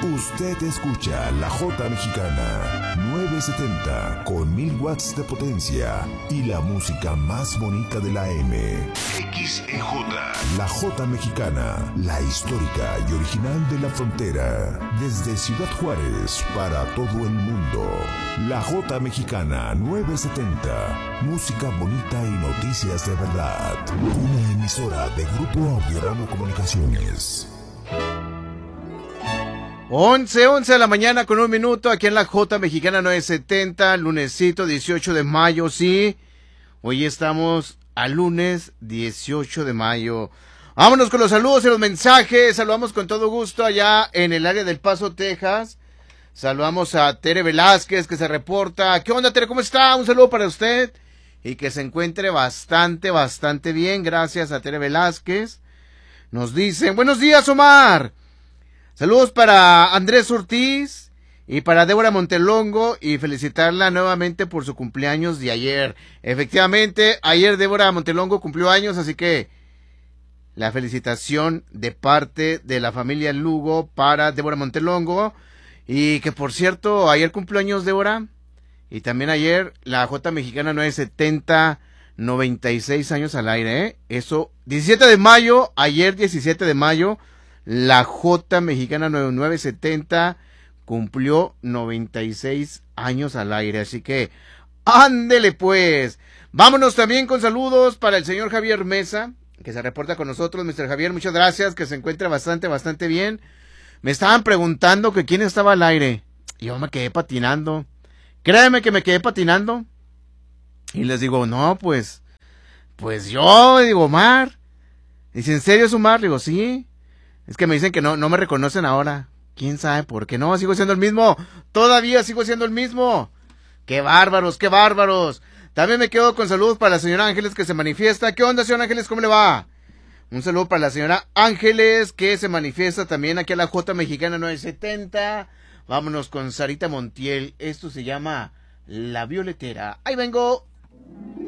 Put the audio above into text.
Usted escucha La Jota Mexicana 970 con 1000 watts de potencia y la música más bonita de la M. XEJ. La Jota Mexicana, la histórica y original de la frontera. Desde Ciudad Juárez para todo el mundo. La Jota Mexicana 970. Música bonita y noticias de verdad. Una emisora de Grupo Audiorama Comunicaciones. 11 de la mañana con 1 minuto aquí en la Jota Mexicana 970, lunesito 18 de mayo, sí. Hoy estamos al lunes 18 de mayo. Vámonos con los saludos y los mensajes. Saludamos con todo gusto allá en el área del Paso, Texas. Saludamos a Tere Velázquez que se reporta. ¿Qué onda, Tere? ¿Cómo está? Un saludo para usted. Y que se encuentre bastante bien. Gracias a Tere Velázquez. Nos dicen, buenos días, Omar. Saludos para Andrés Ortiz y para Débora Montelongo y felicitarla nuevamente por su cumpleaños de ayer. Efectivamente, ayer Débora Montelongo cumplió años, así que la felicitación de parte de la familia Lugo para Débora Montelongo. Y que por cierto, ayer cumplió años Débora y también ayer la Jota Mexicana 970, 96 años al aire, ¿eh? Eso, 17 de mayo, ayer 17 de mayo. La Jota Mexicana 9970 cumplió 96 años al aire, así que ándele pues. Vámonos también con saludos para el señor Javier Mesa, que se reporta con nosotros. Mr. Javier, muchas gracias, que se encuentra bastante bien. Me estaban preguntando que quién estaba al aire, y yo me quedé patinando. Créeme que me quedé patinando, y les digo, no, pues yo, digo, Omar. Dice, ¿en serio es Omar? Le digo, sí. Es que me dicen que no me reconocen ahora. ¿Quién sabe por qué? No, sigo siendo el mismo. Todavía sigo siendo el mismo. ¡Qué bárbaros, qué bárbaros! También me quedo con saludos para la señora Ángeles que se manifiesta. ¿Qué onda, señora Ángeles? ¿Cómo le va? Un saludo para la señora Ángeles que se manifiesta también aquí a la Jota Mexicana 970. Vámonos con Sarita Montiel. Esto se llama La Violetera. ¡Ahí vengo!